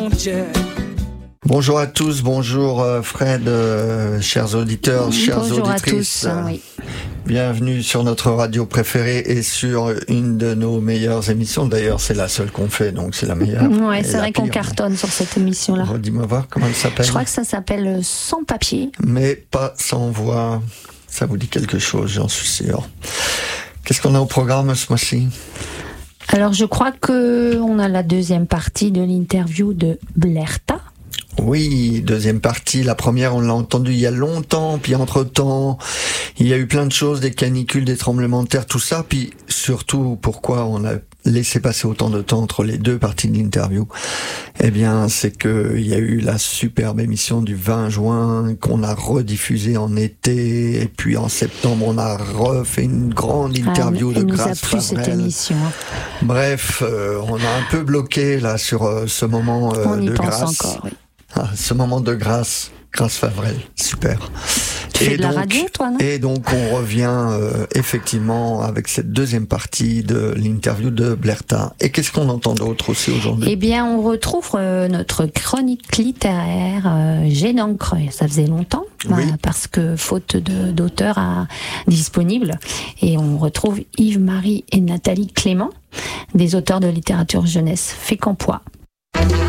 Bonjour à tous, bonjour Fred, chers auditeurs, chères bonjour auditrices. À tous, oui. Bienvenue sur notre radio préférée et sur une de nos meilleures émissions. D'ailleurs, c'est la seule qu'on fait, donc c'est la meilleure. Ouais, c'est vrai qu'on cartonne sur cette émission-là. Redis-moi voir comment elle s'appelle. Je crois que ça s'appelle Sans papier. Mais pas sans voix. Ça vous dit quelque chose, j'en suis sûr. Qu'est-ce qu'on a au programme ce mois-ci ? Alors, je crois qu'on a la deuxième partie de l'interview de Blerta. Oui, deuxième partie. La première, on l'a entendu il y a longtemps, puis entre-temps, il y a eu plein de choses, des canicules, des tremblements de terre, tout ça, puis surtout, pourquoi on a laissé passer autant de temps entre les deux parties de l'interview? Eh bien, c'est que il y a eu la superbe émission du 20 juin qu'on a rediffusée en été, et puis en septembre, on a refait une grande interview de Grace Favrel. Cette émission. Bref, on a un peu bloqué là sur ce moment on y de pense grâce. Encore, oui. Ce moment de Grace Favrel, super. Tu fais de la radio, toi, non ? Et donc, on revient effectivement avec cette deuxième partie de l'interview de Blerta. Et qu'est-ce qu'on entend d'autre aussi aujourd'hui ? Eh bien, on retrouve notre chronique littéraire Jet d'encre. Ça faisait longtemps, oui. Parce que faute d'auteurs disponibles. Et on retrouve Yves-Marie et Nathalie Clément, des auteurs de littérature jeunesse Fécampois.